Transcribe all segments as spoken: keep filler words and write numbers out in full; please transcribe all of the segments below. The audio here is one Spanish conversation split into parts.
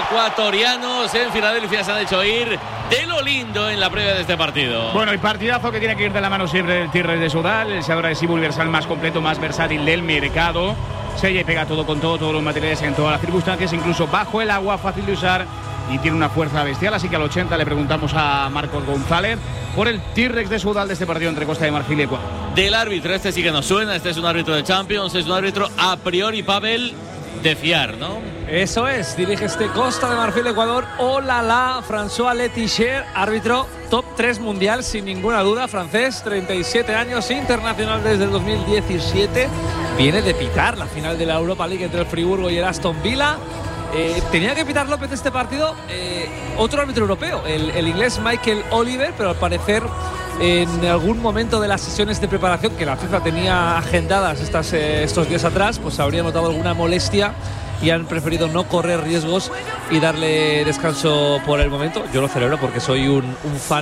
ecuatorianos en Filadelfia se han hecho ir de lo lindo en la previa de este partido. Bueno, el partidazo que tiene que ir de la mano siempre del Tigres de Sudal, el jugador adhesivo universal más completo, más versátil del mercado. Sella y pega todo con todo, todos los materiales en todas las circunstancias, incluso bajo el agua, fácil de usar y tiene una fuerza bestial. Así que al ochenta le preguntamos a Marcos González por el Tigres de Sudal de este partido entre Costa de Marfil y Ecuador. Del árbitro, este sí que nos suena, este es un árbitro de Champions, es un árbitro a priori, Pavel, de fiar, ¿no? Eso es, dirige este Costa de Marfil, Ecuador. Hola, la François Letizia, árbitro top tres mundial, sin ninguna duda, francés, treinta y siete años, internacional desde el dos mil diecisiete. Viene de pitar la final de la Europa League entre el Friburgo y el Aston Villa. Eh, tenía que pitar López este partido eh, otro árbitro europeo, el, el inglés Michael Oliver, pero al parecer en algún momento de las sesiones de preparación que la FIFA tenía agendadas estas, eh, estos días atrás, pues habría notado alguna molestia y han preferido no correr riesgos y darle descanso por el momento. Yo lo celebro porque soy un, un fan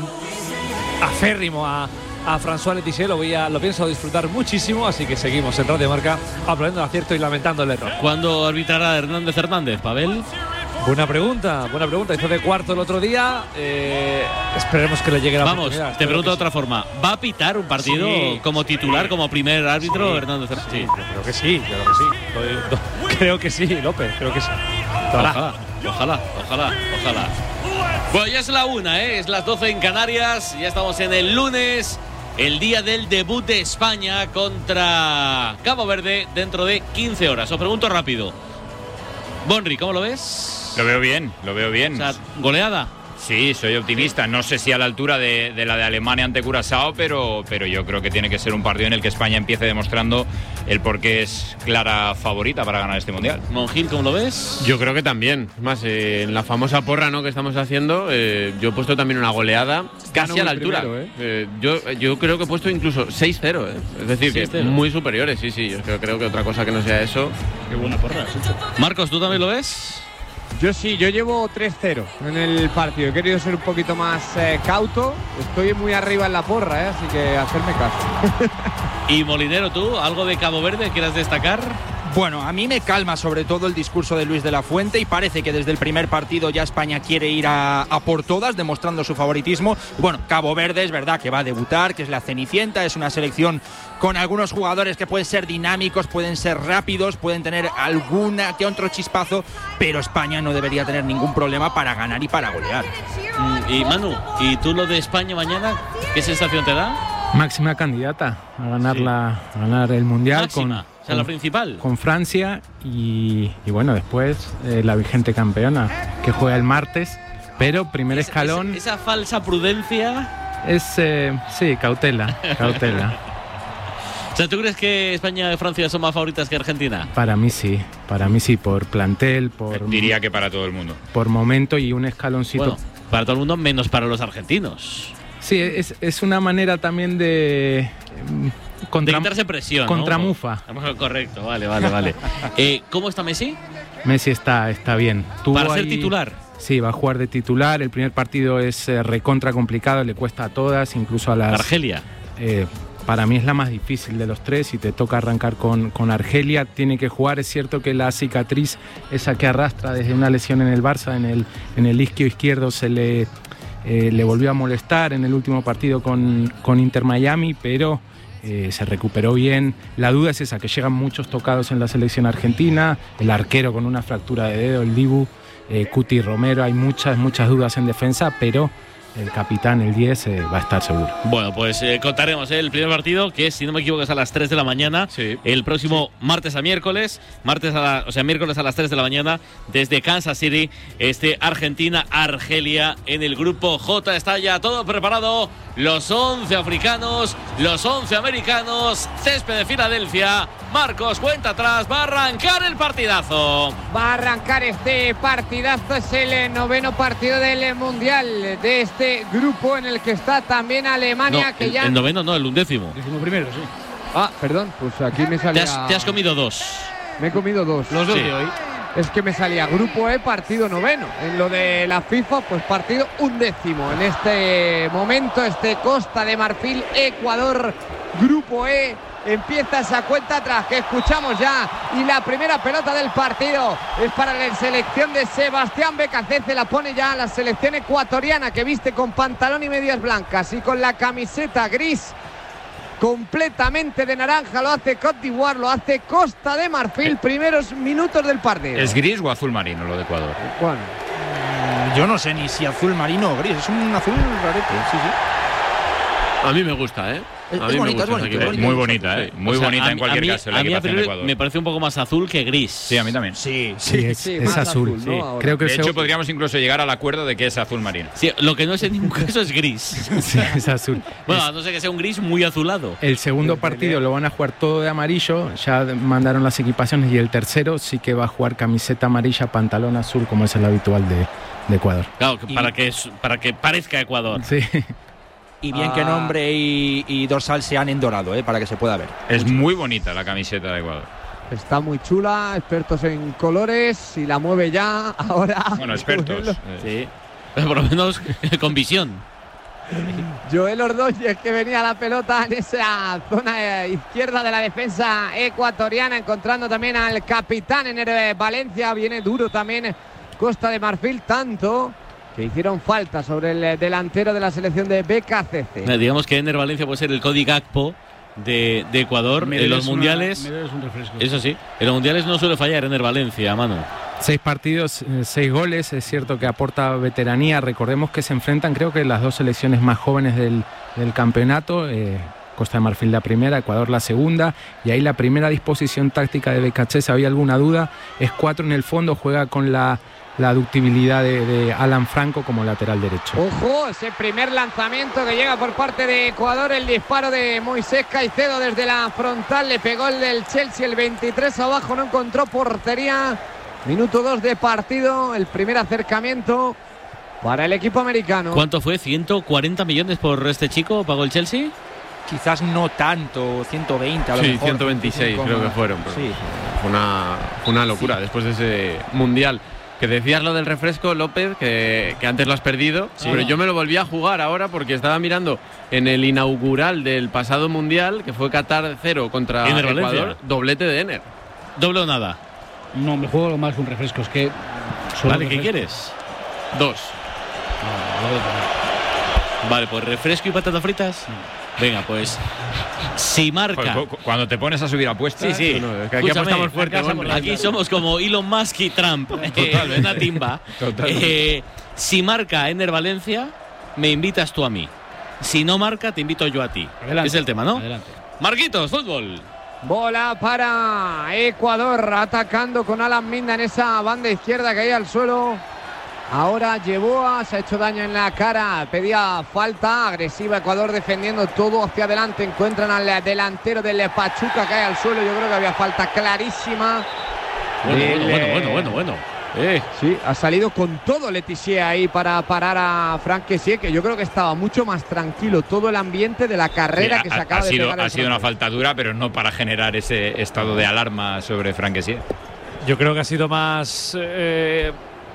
aférrimo a, a François Letizia, lo, voy a, lo pienso disfrutar muchísimo, así que seguimos en Radio Marca aplaudiendo el acierto y lamentando el error. ¿Cuándo arbitrará Hernández Hernández, Pavel? Buena pregunta, buena pregunta. Hizo de cuarto el otro día. Eh, esperemos que le llegue la Vamos, oportunidad. te pregunto de otra forma. ¿Va a pitar un partido sí, como titular, sí, como primer árbitro sí, Hernández Hernández? Sí, yo creo que sí, yo creo que sí. Creo que sí, López, creo que sí. Ojalá, ojalá, ojalá, ojalá. Bueno, ya es la una, ¿eh? Es las doce en Canarias. Ya estamos en el lunes, el día del debut de España contra Cabo Verde dentro de quince horas. Os pregunto rápido. Bonri, ¿cómo lo ves? Lo veo bien, lo veo bien. O sea, goleada. Sí, soy optimista. No sé si a la altura de, de la de Alemania ante Curazao, pero, pero yo creo que tiene que ser un partido en el que España empiece demostrando el por qué es clara favorita para ganar este Mundial. Monjil, ¿cómo lo ves? Yo creo que también. Más, eh, en la famosa porra, ¿no?, que estamos haciendo, eh, yo he puesto también una goleada casi a la altura. Primero, ¿eh? Eh, yo, yo creo que he puesto incluso seis cero. ¿eh? Es decir, que muy superiores, sí, sí. Yo creo, creo que otra cosa que no sea eso. Qué buena porra has hecho. Marcos, ¿tú también lo ves? Yo sí, yo llevo tres cero en el partido. He querido ser un poquito más eh, cauto. Estoy muy arriba en la porra, ¿eh? Así que hacerme caso. Y Molinero, ¿tú? ¿Algo de Cabo Verde quieras destacar? Bueno, a mí me calma sobre todo el discurso de Luis de la Fuente y parece que desde el primer partido ya España quiere ir a, a por todas, demostrando su favoritismo. Bueno, Cabo Verde es verdad que va a debutar, que es la Cenicienta, es una selección con algunos jugadores que pueden ser dinámicos, pueden ser rápidos, pueden tener alguna que otro chispazo, pero España no debería tener ningún problema para ganar y para golear. Y Manu, ¿y tú lo de España mañana? ¿Qué sensación te da? Máxima candidata a ganar, sí. la, a ganar el Mundial. Máxima. Con, o sea, la principal. Con Francia y, y bueno, después eh, la vigente campeona que juega el martes, pero primer esa, escalón. Esa, esa falsa prudencia. Es, eh, sí, cautela, cautela. O sea, ¿tú crees que España y Francia son más favoritas que Argentina? Para mí sí, para mí sí, por plantel, por. Diría que para todo el mundo. Por momento y un escaloncito. Bueno, para todo el mundo, menos para los argentinos. Sí, es, es una manera también de. Contra, de quitarse presión, contra ¿no? Mufa. Correcto, vale, vale, vale. eh, ¿Cómo está Messi? Messi está, está bien. Tuvo ¿Para ser ahí, titular? Sí, va a jugar de titular. El primer partido es eh, recontra complicado, le cuesta a todas, incluso a las... Argelia. Eh, para mí es la más difícil de los tres y te toca arrancar con, con Argelia. Tiene que jugar, es cierto que la cicatriz, esa que arrastra desde una lesión en el Barça, en el, en el isquio izquierdo se le, eh, le volvió a molestar en el último partido con, con Inter Miami, pero... Eh, se recuperó bien. La duda es esa, que llegan muchos tocados en la selección argentina, el arquero con una fractura de dedo, el Dibu, eh, Cuti Romero, hay muchas, muchas dudas en defensa, pero el capitán, el diez, eh, va a estar seguro. Bueno, pues eh, contaremos eh, el primer partido, que es, si no me equivoco, es a las tres de la mañana, sí. El próximo sí. martes a miércoles, martes a la, o sea, miércoles a las tres de la mañana, desde Kansas City, este Argentina-Argelia en el grupo J. Está ya todo preparado, los once africanos, los once americanos, césped de Filadelfia. Marcos, cuenta atrás, va a arrancar el partidazo. Va a arrancar este partidazo, es el noveno partido del Mundial de este grupo en el que está también Alemania, no, que el, ya... El noveno no, el undécimo. Décimo primero, sí. Ah, perdón, pues aquí me salía... Te has, te has comido dos. Me he comido dos. Los dos sí. de hoy. Es que me salía grupo E, partido noveno. En lo de la FIFA, pues partido undécimo. En este momento, este Costa de Marfil, Ecuador, grupo E, empieza esa cuenta atrás que escuchamos ya, y la primera pelota del partido es para la selección de Sebastián Becacece, la pone ya la selección ecuatoriana, que viste con pantalón y medias blancas y con la camiseta gris completamente de naranja. Lo hace Côte d'Ivoire, lo hace Costa de Marfil, primeros minutos del partido. ¿Es gris o azul marino lo de Ecuador? Bueno, yo no sé ni si azul marino o gris, es un azul rarete, sí, sí. A mí me gusta, ¿eh? Es, a mí es bonita, me gusta es bonita, esta es Muy bonita, ¿eh? Muy O sea, bonita a en mí- cualquier a mí, caso la a mí a equipación de priori Ecuador. me parece un poco más azul que gris. Sí, a mí también. Sí, Sí, es, sí, es más azul. azul, ¿no? sí. Ahora. Creo que De se- hecho, podríamos incluso llegar al acuerdo de que es azul marino. Sí, lo que no es en ningún caso es gris. sí, es azul. Bueno, a no ser que sea un gris muy azulado. El segundo partido lo van a jugar todo de amarillo, ya mandaron las equipaciones, y el tercero sí que va a jugar camiseta amarilla, pantalón azul, como es el habitual de, de Ecuador. Claro, que Y- para, que, es- para que parezca Ecuador. Sí. Y bien Ah. que nombre y, y dorsal sean en dorado, ¿eh? Para que se pueda ver. Es muy bonita la camiseta de Ecuador. está muy chula, expertos en colores, y la mueve ya ahora. Bueno, expertos. Eh, Sí. Pero por lo menos con visión. Joel Ordóñez, que venía la pelota en esa zona izquierda de la defensa ecuatoriana, encontrando también al capitán en el Valencia. Viene duro también Costa de Marfil, tanto que hicieron falta sobre el delantero de la selección de B K C C. Eh, Digamos que Ener Valencia puede ser el Cody Gakpo de, de Ecuador en los mundiales. Es un refresco. Eso sí, en los mundiales no suele fallar Ener Valencia, mano. Seis partidos, eh, seis goles, es cierto que aporta veteranía. Recordemos que se enfrentan, creo que las dos selecciones más jóvenes del, del campeonato, eh, Costa de Marfil la primera, Ecuador la segunda, y ahí la primera disposición táctica de Becacé, si había alguna duda, es cuatro en el fondo, juega con la, la ductibilidad de, de Alan Franco como lateral derecho. Ojo, ese primer lanzamiento que llega por parte de Ecuador, el disparo de Moisés Caicedo desde la frontal, le pegó el del Chelsea, el veintitrés abajo, no encontró portería. Minuto dos de partido, el primer acercamiento para el equipo americano. ¿Cuánto fue? ¿ciento cuarenta millones por este chico? ¿Pagó el Chelsea? Quizás no tanto, ciento veinte a lo Sí, mejor. ciento veintiséis creo que fueron. Pero Sí. Fue una, fue una locura después de ese mundial. Que decías lo del refresco, López, que, que antes lo has perdido, Sí. pero yo me lo volví a jugar ahora porque estaba mirando en el inaugural del pasado mundial, que fue Qatar cero contra Ener Ecuador, Valencia. doblete de Ener. ¿Doble o nada? No, me juego más un refresco, es que... solo Vale, ¿qué refresco. quieres? Dos. No, no voy a tomar. Vale, pues refresco y patatas fritas. Venga, pues si marca. Joder, cu- Cuando te pones a subir apuestas. Sí, sí. No, es que aquí Escúchame, apostamos fuerte, aquí, hombre. aquí somos como Elon Musk y Trump. Eh, una timba. Totalmente. Eh, si marca Ener Valencia, me invitas tú a mí. Si no marca, te invito yo a ti. Adelante. Es el tema, ¿no? Adelante. Marquitos, fútbol. Bola para Ecuador, atacando con Alan Minda en esa banda izquierda que hay al suelo. Ahora Yeboah se ha hecho daño en la cara, pedía falta, agresiva Ecuador defendiendo todo hacia adelante. Encuentran al delantero del Pachuca que hay al suelo. Yo creo que había falta clarísima. Bueno, del, bueno, bueno, eh, bueno, bueno, bueno. Eh, Sí, ha salido con todo Letizier ahí para parar a Franck Kessié, que yo creo que estaba mucho más tranquilo todo el ambiente de la carrera Sí, que ha, se acaba ha de sido, pegar ha el sido una francés. falta dura, pero no para generar ese estado de alarma sobre Franck Kessié. Yo creo que ha sido más. eh,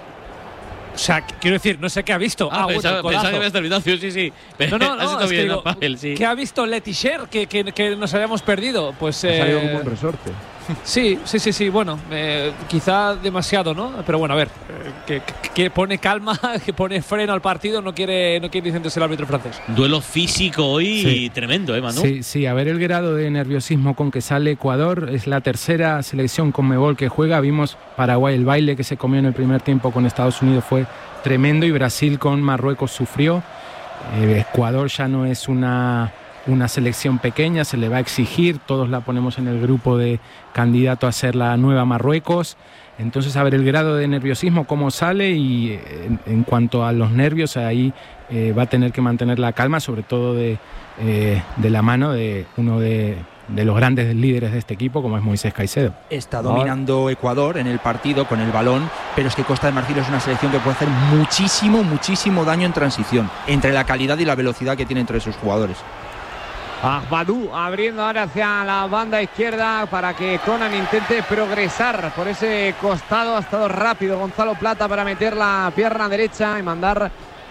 o sea, quiero decir, no sé qué ha visto. ah, Ah, bueno, pensaba, codazo. pensaba que habías terminado. Sí, sí, sí. No, no, Has no, estado es que bien, digo, Rafael, sí. ¿qué ha visto Letizier que, que, que nos habíamos perdido? Pues Ha salido eh, como un resorte. sí, sí, sí, sí. Bueno, eh, quizá demasiado, ¿no? Pero bueno, a ver, eh, que, que- que pone calma, que pone freno al partido, no quiere, no quiere licenciarse el árbitro francés. Duelo físico hoy Sí. tremendo, ¿eh, Manu? Sí, sí, a ver el grado de nerviosismo con que sale Ecuador. Es la tercera selección Conmebol que juega. Vimos Paraguay, el baile que se comió en el primer tiempo con Estados Unidos fue tremendo, y Brasil con Marruecos sufrió. Eh, Ecuador ya no es una, una selección pequeña, se le va a exigir. Todos la ponemos en el grupo de candidato a ser la nueva Marruecos. Entonces, a ver el grado de nerviosismo, cómo sale, y eh, en, en cuanto a los nervios, ahí eh, va a tener que mantener la calma, sobre todo de, eh, de la mano de uno de, de los grandes líderes de este equipo, como es Moisés Caicedo. Está dominando Ecuador en el partido con el balón, pero es que Costa de Marfil es una selección que puede hacer muchísimo, muchísimo daño en transición, entre la calidad y la velocidad que tiene entre sus jugadores. Ahmadou abriendo ahora hacia la banda izquierda para que Conan intente progresar por ese costado. Ha estado rápido Gonzalo Plata para meter la pierna derecha y mandar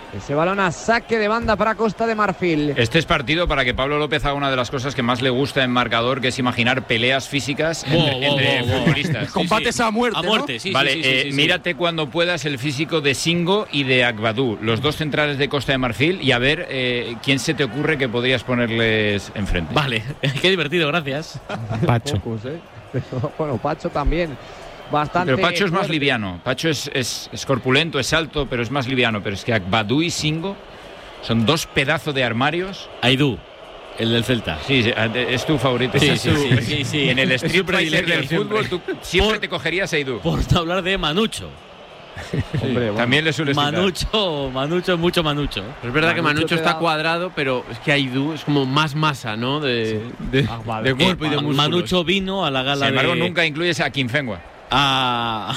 Ese balón a saque de banda para Costa de Marfil. Este es partido para que Pablo López haga una de las cosas que más le gusta en marcador, que es imaginar peleas físicas Wow, entre, wow, entre wow, wow. futbolistas. Combates sí. a muerte, A muerte, sí, Vale, sí, sí, eh, sí, sí. mírate cuando puedas el físico de Singo y de Agbadou, los dos centrales de Costa de Marfil, y a ver eh, quién se te ocurre que podrías ponerles enfrente. Vale, qué divertido, gracias. Pacho. Pocos, ¿eh? Pero, bueno, Pacho también. Bastante. Pero Pacho es más fuerte. liviano. Pacho es, es, es corpulento, es alto, pero es más liviano. Pero es que Agbadou y Singo son dos pedazos de armarios. Aidú, el del Celta. Sí, sí, es tu favorito. Sí, Es sí, tu- sí, sí, sí. En el Es su Street Fighter predilecto del siempre. fútbol, tú siempre Por- te cogerías a Aidú. Por no hablar de Manucho. Hombre, bueno. También le suele Manucho, Manucho, mucho Manucho. Es verdad que Manucho Manucho te está da- cuadrado, pero es que Aidú es como más masa, ¿no? De, de, Ah, vale. de cuerpo y de Ma- músculos. Manucho vino a la gala Sin embargo, de... nunca incluyes a Kinfengua. Ah.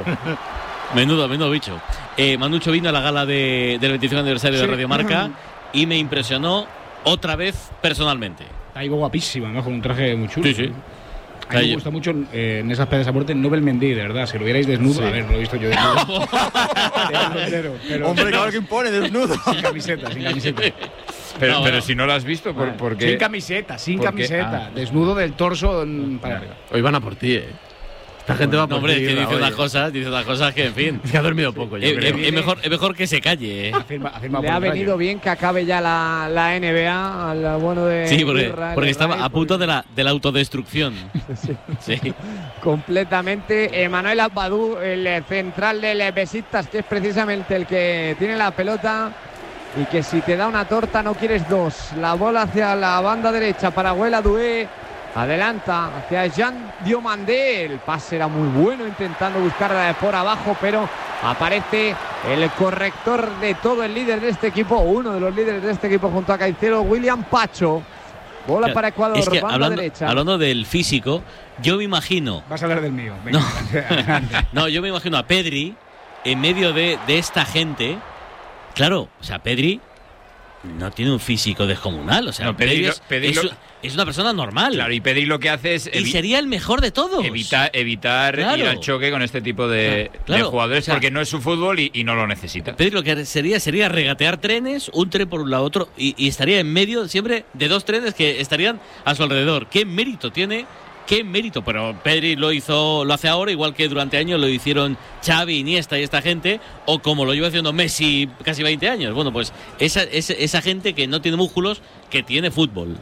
menudo, menudo bicho. Eh, Manucho vino a la gala de, del veinticinco aniversario de Sí. Radio Marca y me impresionó otra vez personalmente. Está ahí guapísima, ¿no? Con un traje muy chulo. Sí, sí. A mí me Ahí- gusta mucho eh, en esas pedas a muerte Nobel Mendy, de verdad. Si lo vierais desnudo, a ver, no lo he visto yo desnudo. Entero, pero- Hombre, claro que impone desnudo. Sin camiseta, sin camiseta. Pero, No, pero no. si no lo has visto, ¿por, Vale. por qué? Sin camiseta, sin ¿Por qué? camiseta. Ah. Desnudo del torso mm, para arriba. Hoy van a por ti, ¿eh? Esta gente va No, por hombre, ti. es que dice Raúl. unas cosas, dice unas cosas que, en fin. Es que ha dormido poco, yo Es, creo. es- es mejor, es mejor que se calle. ¿eh? Afirma, afirma Le por ha el rayo. venido bien que acabe ya la, la N B A al bueno de Sí, porque, Israel porque estaba Rey, a punto de la, de la autodestrucción. Sí. Sí. Completamente. Emanuel Agbadou, el central del Besiktas, que es precisamente el que tiene la pelota y que si te da una torta no quieres dos. La bola hacia la banda derecha para Huela Doué. Adelanta hacia Jean Diomandé. El pase era muy bueno, intentando buscar por abajo, pero aparece el corrector de todo, el líder de este equipo, uno de los líderes de este equipo junto a Caicedo, William Pacho. Bola para Ecuador, Es que banda hablando, derecha. hablando del físico, yo me imagino. Vas a hablar del mío. Venga, No. adelante. No, yo me imagino a Pedri en medio de, de esta gente. Claro, o sea, Pedri no tiene un físico descomunal. O sea, No, Pedri Pedri, lo- es, Pedri es- lo- es una persona normal. Claro, y Pedri lo que hace es y evi- sería el mejor de todos. evita- evitar Claro. ir al choque con este tipo de, Claro, de jugadores o sea, porque no es su fútbol y, y no lo necesita. Pedri lo que sería sería regatear trenes, un tren por un lado otro, y, y estaría en medio siempre de dos trenes que estarían a su alrededor. ¿Qué mérito tiene? ¿Qué mérito? Pero Pedri lo hizo, lo hace ahora, igual que durante años lo hicieron Xavi, Iniesta y esta gente, o como lo lleva haciendo Messi casi veinte años. Bueno, pues esa, esa, esa gente que no tiene músculos, que tiene fútbol.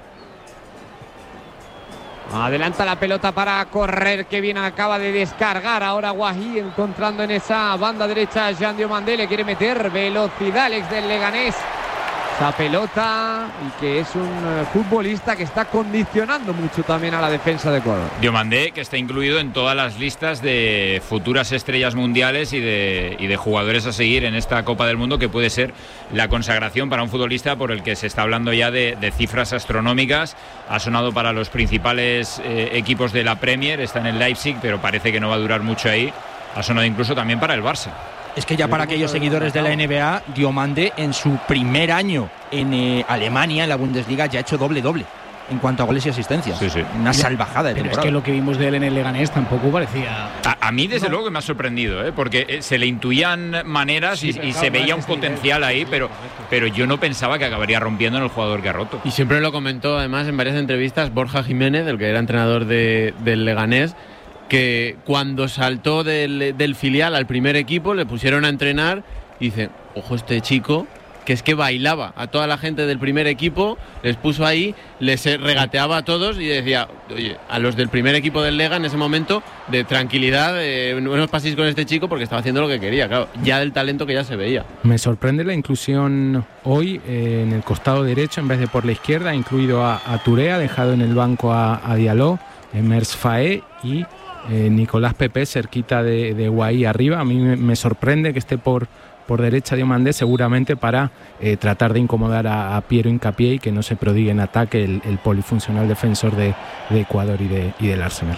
Adelanta la pelota para correr, que bien acaba de descargar ahora Guají, encontrando en esa banda derecha a Jean Diomandé, le quiere meter velocidad Alex del Leganés. Esa pelota, y que es un eh, futbolista que está condicionando mucho también a la defensa de Ecuador. Diomandé, que está incluido en todas las listas de futuras estrellas mundiales y de, y de jugadores a seguir en esta Copa del Mundo, que puede ser la consagración para un futbolista por el que se está hablando ya de, de cifras astronómicas. Ha sonado para los principales eh, equipos de la Premier, está en el Leipzig, pero parece que no va a durar mucho ahí. Ha sonado incluso también para el Barça. Es que ya para aquellos seguidores de la N B A, Diomandé en su primer año en eh, Alemania, en la Bundesliga, ya ha hecho doble-doble en cuanto a goles y asistencias. Sí, sí. Una salvajada de Pero es temporada. que lo que vimos de él en el Leganés tampoco parecía. A, a mí, desde luego, que me ha sorprendido, ¿eh? Porque eh, se le intuían maneras Sí, y, pero y claro, se no veía es un este nivel. potencial ahí, pero, pero yo no pensaba que acabaría rompiendo en el jugador que ha roto. Y siempre lo comentó, además, en varias entrevistas, Borja Jiménez, el que era entrenador de, del Leganés, que cuando saltó del, del filial al primer equipo le pusieron a entrenar y dice, ojo este chico, que es que bailaba a toda la gente del primer equipo, les puso ahí, les regateaba a todos y decía, oye, a los del primer equipo del Lega en ese momento, de tranquilidad, eh, no os paséis con este chico porque estaba haciendo lo que quería, claro, ya del talento que ya se veía. Me sorprende la inclusión hoy eh, en el costado derecho en vez de por la izquierda, ha incluido a, a Touré, ha dejado en el banco a, a Diallo, Emers Faé y eh, Nicolás Pepe cerquita de, de Guaí arriba. A mí me, me sorprende que esté por, por derecha Diomandé, seguramente para eh, tratar de incomodar a, a Piero Hincapié y que no se prodigue en ataque el, el polifuncional defensor de, de Ecuador y, de, y del Arsenal.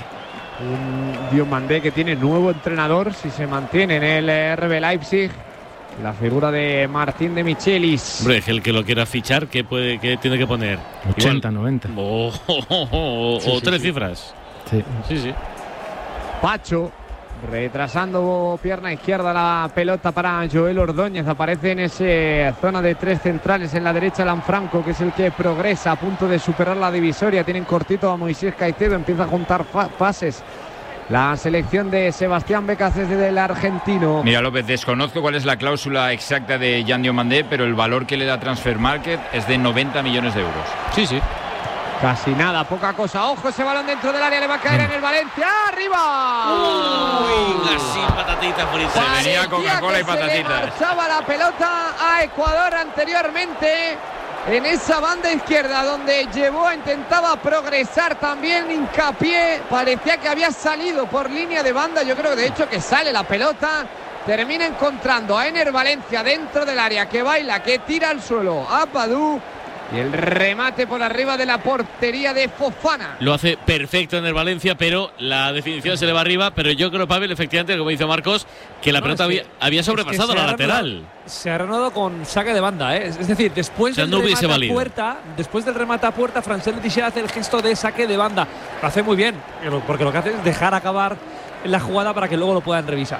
Un Diomandé que tiene nuevo entrenador, si se mantiene en el R B Leipzig, la figura de Martín de Michelis. Hombre, el que lo quiera fichar, ¿qué, puede, qué tiene que poner? ochenta, Igual. noventa. O, o- o- o Sí, sí, tres sí. cifras. Sí. Sí, sí. Pacho, Retrasando pierna izquierda la pelota para Joel Ordóñez. Aparece en esa zona de tres centrales. En la derecha Lanfranco, que es el que progresa a punto de superar la divisoria. Tienen cortito a Moisés Caicedo. Empieza a juntar pases la selección de Sebastián Bécazés del argentino. Mira, López, desconozco cuál es la cláusula exacta de Jean Diomandé, pero el valor que le da Transfer Market es de noventa millones de euros. Sí, sí. Casi nada, poca cosa. Ojo, ese balón dentro del área le va a caer en el Valencia. ¡Arriba! Uy, así patatita por Se venía Coca-Cola y patatitas. Se le marchaba la pelota a Ecuador anteriormente en esa banda izquierda, donde llevó, intentaba progresar también hincapié. Parecía que había salido por línea de banda. Yo creo que de hecho que sale la pelota. Termina encontrando a Ener Valencia dentro del área, que baila, que tira al suelo a Padú. Y el remate por arriba de la portería de Fofana. Lo hace perfecto en el Valencia, pero la definición se le va arriba. Pero yo creo, Pavel, efectivamente, como dice Marcos, que la no, pelota es que, había, había sobrepasado es que la lateral. Reanudado, se ha reanudado con saque de banda, ¿eh? Es decir, después o sea, del no remate valido. a puerta, después del remate a puerta, Francesc Letizier hace el gesto de saque de banda. Lo hace muy bien, porque lo que hace es dejar acabar la jugada para que luego lo puedan revisar.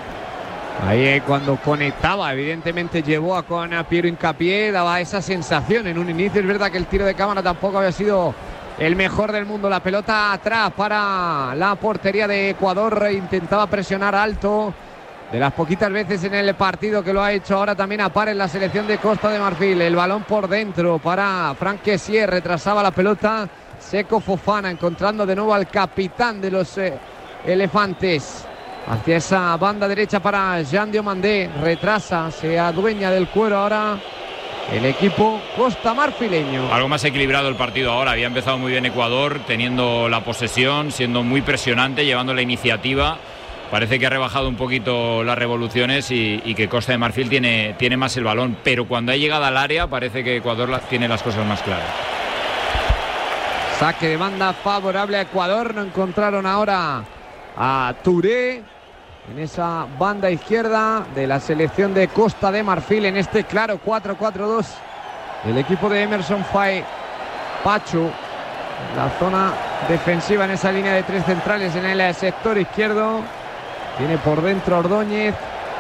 Ahí cuando conectaba, evidentemente llevó a con a Piero Hincapié, daba esa sensación en un inicio. Es verdad que el tiro de cámara tampoco había sido el mejor del mundo. La pelota atrás para la portería de Ecuador, intentaba presionar alto. De las poquitas veces en el partido que lo ha hecho ahora también a par en la selección de Costa de Marfil. El balón por dentro para Franck Kessié, retrasaba la pelota Seko Fofana, encontrando de nuevo al capitán de los eh, elefantes. Hacia esa banda derecha para Jean Diomandé, retrasa, se adueña del cuero ahora el equipo costamarfileño. Algo más equilibrado el partido ahora, había empezado muy bien Ecuador, teniendo la posesión, siendo muy presionante, llevando la iniciativa. Parece que ha rebajado un poquito las revoluciones y, y que Costa de Marfil tiene, tiene más el balón, pero cuando ha llegado al área parece que Ecuador la, tiene las cosas más claras. Saque de banda favorable a Ecuador, no encontraron ahora a Touré en esa banda izquierda de la selección de Costa de Marfil en este claro cuatro cuatro dos. El equipo de Emerson Faé Pacho, la zona defensiva en esa línea de tres centrales en el sector izquierdo. Tiene por dentro Ordóñez,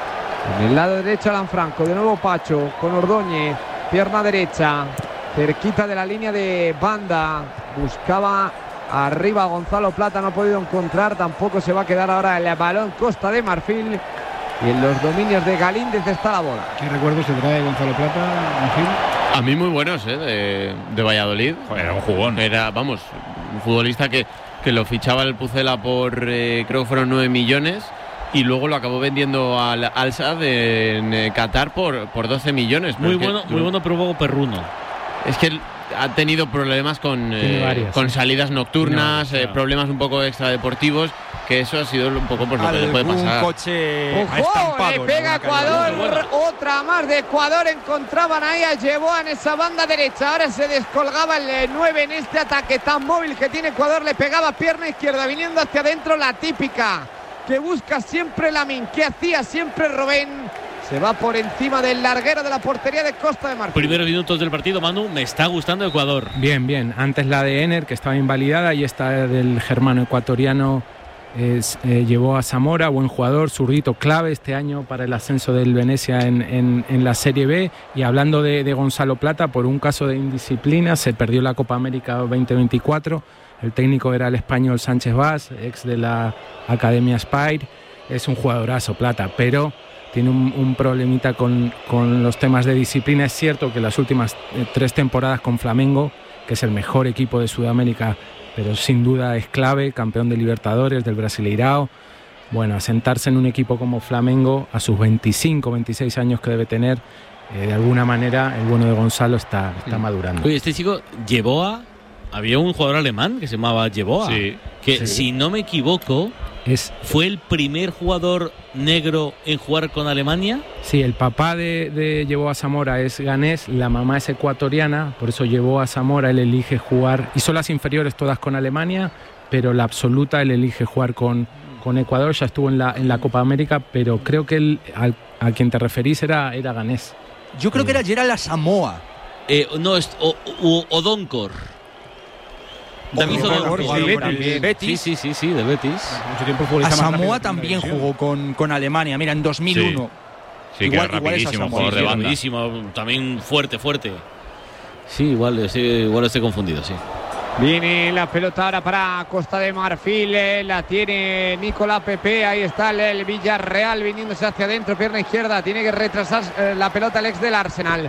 en el lado derecho Lanfranco, de nuevo Pacho con Ordóñez, pierna derecha, cerquita de la línea de banda, buscaba arriba Gonzalo Plata, no ha podido encontrar, tampoco se va a quedar ahora el balón Costa de Marfil. Y en los dominios de Galíndez está la bola. ¿Qué recuerdos se trae Gonzalo Plata, Marfil? A mí muy buenos, ¿eh? de, de Valladolid. Era un jugón. Era, vamos, un futbolista que, que lo fichaba el Pucela por, eh, creo que fueron nueve millones. Y luego lo acabó vendiendo al Al-Sadd en eh, Qatar por, por doce millones. Muy bueno, que, muy bueno, pero un poco perruno. Es que ha tenido problemas con, eh, varias, con sí. salidas nocturnas, no, eh, claro. problemas un poco extradeportivos, que eso ha sido un poco pues, lo que le puede pasar. Un coche ¡Ojo! Le pega Ecuador, otra más de Ecuador, encontraban ahí a Yeboah en esa banda derecha, ahora se descolgaba el nueve en este ataque tan móvil que tiene Ecuador, le pegaba pierna izquierda, viniendo hacia adentro, la típica que busca siempre Lamine, que hacía siempre Robben. Se va por encima del larguero de la portería de Costa de Marfil. Primeros minutos del partido, Manu, me está gustando Ecuador. Bien, bien. Antes la de Ener, que estaba invalidada, y esta del germano ecuatoriano es, eh, llevó a Zamora, buen jugador, zurdito clave este año para el ascenso del Venecia en, en, en la Serie B. Y hablando de, de Gonzalo Plata, por un caso de indisciplina se perdió la Copa América veinte veinticuatro. El técnico era el español Sánchez Vaz, ex de la Academia Spire. Es un jugadorazo Plata, pero tiene un, un problemita con, con los temas de disciplina. Es cierto que las últimas eh, tres temporadas con Flamengo, que es el mejor equipo de Sudamérica, pero sin duda es clave, campeón de Libertadores, del Brasileirao. Bueno, asentarse en un equipo como Flamengo a sus veinticinco, veintiséis años que debe tener, eh, de alguna manera el bueno de Gonzalo está, está madurando. Oye, este chico, Yeboah, había un jugador alemán que se llamaba Yeboah, sí, que sí. si no me equivoco, es, fue el primer jugador negro en jugar con Alemania. Sí, el papá de, de Yeboah Zamora es ganés, la mamá es ecuatoriana, por eso Yeboah Zamora él elige jugar, hizo las inferiores todas con Alemania, pero la absoluta él elige jugar con, con Ecuador. Ya estuvo en la, en la Copa América, pero creo que él, al, a quien te referís era, era ganés. Yo creo que era Gerald Asamoah. Eh, no, es o, o, Odonkor. del Betis. Sí, sí, sí, sí, del Betis. Mucho tiempo Asamoah también jugó con, con Alemania, mira, en dos mil uno. Sí, sí, igual, que era rapidísimo, jugador de banda. Rapidísimo, también fuerte, fuerte. Sí, igual, sí, igual estoy confundido, sí. Viene la pelota ahora para Costa de Marfil, eh, la tiene Nicolás Pepe, ahí está el, el Villarreal viniéndose hacia adentro, pierna izquierda, tiene que retrasar eh, la pelota el ex del Arsenal.